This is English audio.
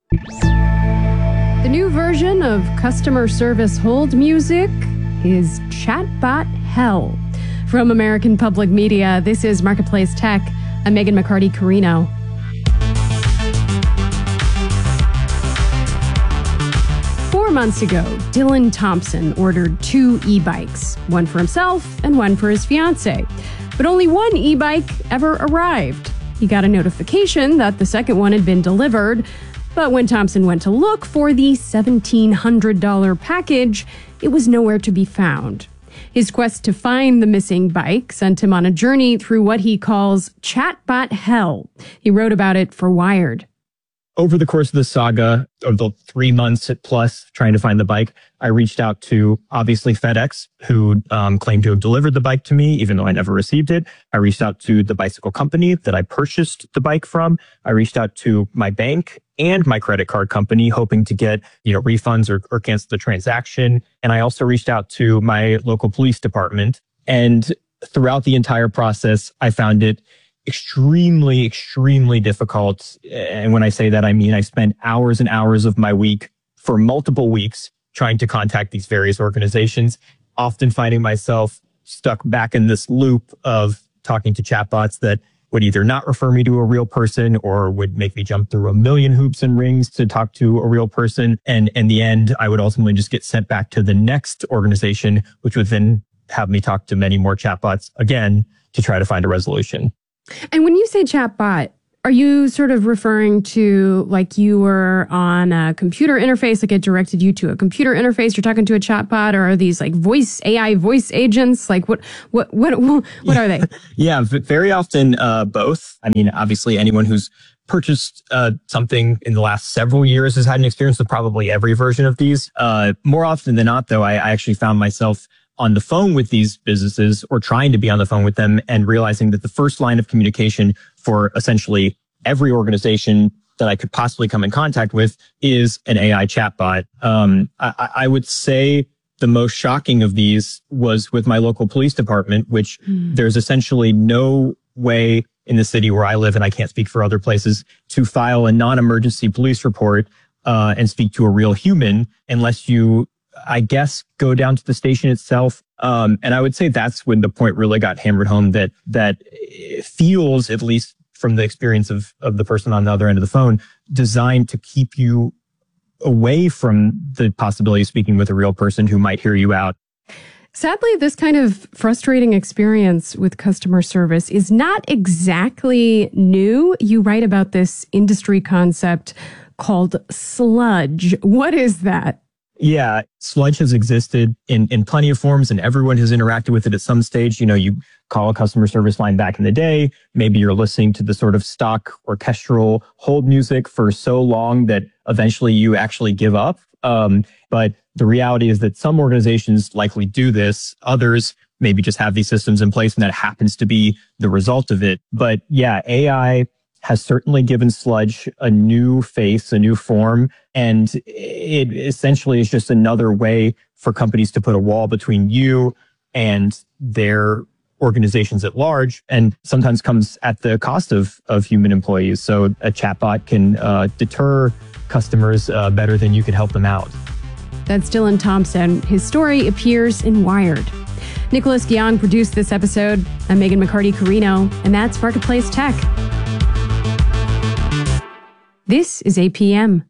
The new version of customer service hold music is chatbot hell. From American Public Media, this is Marketplace Tech. I'm Megan McCarty-Carino. Months ago, Dylan Thompson ordered 2 e-bikes, one for himself and one for his fiancée. But only one e-bike ever arrived. He got a notification that the second one had been delivered, but when Thompson went to look for the $1,700 package, it was nowhere to be found. His quest to find the missing bike sent him on a journey through what he calls chatbot hell. He wrote about it for Wired. Over the course of the saga of the 3 months plus trying to find the bike, I reached out to, obviously, FedEx, who claimed to have delivered the bike to me, even though I never received it. I reached out to the bicycle company that I purchased the bike from. I reached out to my bank and my credit card company, hoping to get, refunds or cancel the transaction. And I also reached out to my local police department. And throughout the entire process, I found it extremely, extremely difficult. And when I say that, I mean, I spent hours and hours of my week for multiple weeks trying to contact these various organizations, often finding myself stuck back in this loop of talking to chatbots that would either not refer me to a real person or would make me jump through a million hoops and rings to talk to a real person. And in the end, I would ultimately just get sent back to the next organization, which would then have me talk to many more chatbots again to try to find a resolution. And when you say chatbot, are you sort of referring to like you were on a computer interface, like it directed you to a computer interface, you're talking to a chatbot, or are these like AI voice agents? Like what are they? Yeah, very often both. I mean, obviously anyone who's purchased something in the last several years has had an experience with probably every version of these. More often than not, though, I actually found myself on the phone with these businesses or trying to be on the phone with them and realizing that the first line of communication for essentially every organization that I could possibly come in contact with is an AI chatbot. I would say the most shocking of these was with my local police department, which there's essentially no way in the city where I live, and I can't speak for other places, to file a non-emergency police report and speak to a real human unless you, I guess, go down to the station itself. And I would say that's when the point really got hammered home that it feels, at least from the experience of the person on the other end of the phone, designed to keep you away from the possibility of speaking with a real person who might hear you out. Sadly, this kind of frustrating experience with customer service is not exactly new. You write about this industry concept called sludge. What is that? Yeah, sludge has existed in plenty of forms and everyone has interacted with it at some stage. You call a customer service line back in the day. Maybe you're listening to the sort of stock orchestral hold music for so long that eventually you actually give up. But the reality is that some organizations likely do this. Others maybe just have these systems in place and that happens to be the result of it. But yeah, AI has certainly given sludge a new face, a new form. And it essentially is just another way for companies to put a wall between you and their organizations at large, and sometimes comes at the cost of human employees. So a chatbot can deter customers better than you could help them out. That's Dylan Thompson. His story appears in Wired. Nicholas Guion produced this episode. I'm Megan McCarty-Carino, and that's Marketplace Tech. This is APM.